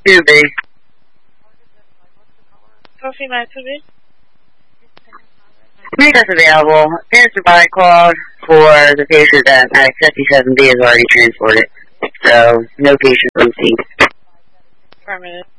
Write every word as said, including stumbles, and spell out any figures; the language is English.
two B. Trophy nine two B. Make us available. There's a body called for the patient that at fifty-seven B is already transported. So, no patient on scene. Affirmative.